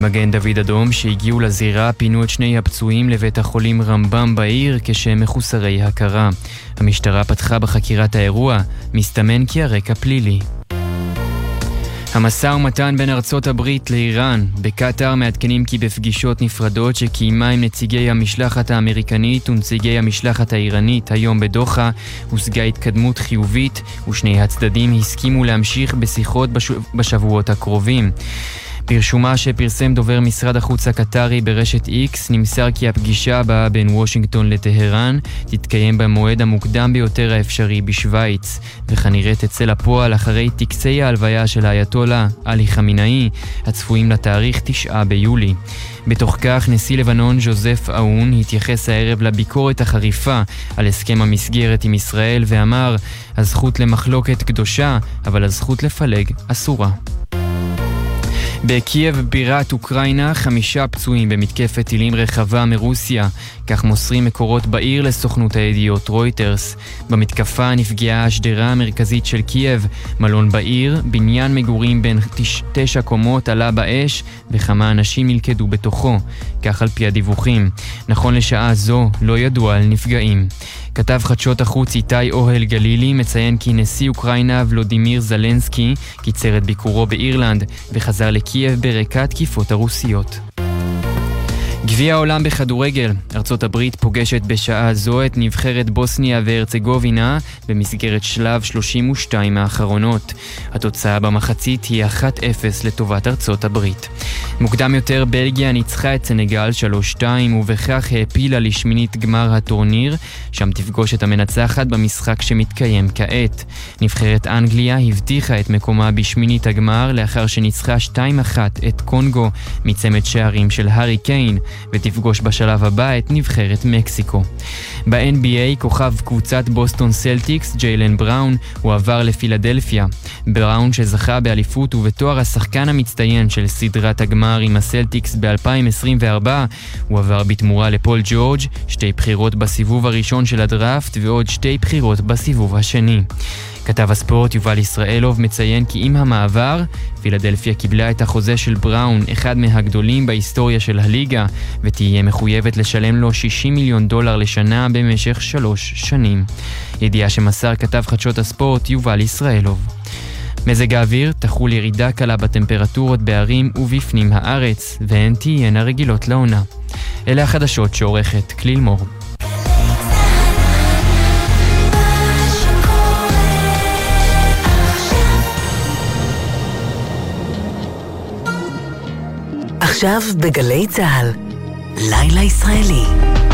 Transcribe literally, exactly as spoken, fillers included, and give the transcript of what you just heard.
מגן דוד אדום שהגיעו לזירה פינו את שני הפצועים לבית החולים רמב"ם בעיר כשהם מחוסרי הכרה. המשטרה פתחה בחקירת האירוע, מסתמן כי הרקע פלילי. המשא ומתן בין ארצות הברית לאיראן. בקטר מעדכנים כי בפגישות נפרדות שקיימה עם נציגי המשלחת האמריקנית ונציגי המשלחת האיראנית היום בדוחה הושגה התקדמות חיובית ושני הצדדים הסכימו להמשיך בשיחות בשבועות הקרובים. ברשומה שפרסם דובר משרד החוץ הקטרי ברשת איקס נמסר כי הפגישה הבאה בין וושינגטון לטהרן תתקיים במועד המוקדם ביותר האפשרי בשוויץ, וכנראה תצא לפועל אחרי טקסי ההלוויה של האייתולה עלי חמינאי הצפויים לתאריך תשעה ביולי. בתוך כך נשיא לבנון ז'וזף אאון התייחס הערב לביקורת החריפה על הסכם המסגרת עם ישראל ואמר, הזכות למחלוקת קדושה אבל הזכות לפלג אסורה. בקייב בירת אוקראינה חמישה פצועים במתקפת טילים רחבה מרוסיה, כך מוסרים מקורות בעיר לסוכנות הידיעות רויטרס. במתקפה נפגעה השדרה המרכזית של קייב, מלון בעיר, בניין מגורים בין תש... תשע קומות עלה באש וכמה אנשים נלכדו בתוכו, כך על פי הדיווחים. נכון לשעה זו לא ידוע על נפגעים. כתב חדשות החוץ איתי אוהל גלילי מציין כי נשיא אוקראינה ולודימיר זלנסקי קיצר את ביקורו באירלנד וחזר לקייב ברקע התקיפות הרוסיות. גביע העולם בכדורגל. ארצות הברית פוגשת בשעה זו את נבחרת בוסניה והרצגובינה במסגרת שלב שלושים ושתיים האחרונות. התוצאה במחצית היא אחת אפס לטובת ארצות הברית. מוקדם יותר בלגיה ניצחה את סנגל שלוש שתיים ובכך העפילה לשמינית גמר הטורניר, שם תפגוש את המנצחת במשחק שמתקיים כעת. נבחרת אנגליה הבטיחה את מקומה בשמינית הגמר לאחר שניצחה שתיים אחת את קונגו מצמד שערים של הארי קיין, ותפגוש בשלב הבא את נבחרת מקסיקו. ב-אן בי איי כוכב קבוצת בוסטון סלטיקס ג'יילן בראון הוא עבר לפילדלפיה. בראון שזכה באליפות ובתואר השחקן המצטיין של סדרת הגמר עם הסלטיקס ב-אלפיים עשרים וארבע הוא עבר בתמורה לפול ג'ורג', שתי בחירות בסיבוב הראשון של הדראפט ועוד שתי בחירות בסיבוב השני. כתב הספורט יובל ישראלוב מציין כי עם המעבר, פילדלפיה קיבלה את החוזה של בראון, אחד מהגדולים בהיסטוריה של הליגה, ותהיה מחויבת לשלם לו שישים מיליון דולר לשנה במשך שלוש שנים. ידיעה שמסר כתב חדשות הספורט יובל ישראלוב. מזג האוויר תחול ירידה קלה בטמפרטורות בערים ובפנים הארץ, והן תהיינה רגילות לעונה. אלה החדשות שעורכת כליל מור. עכשיו בגלי צהל, לילה ישראלי.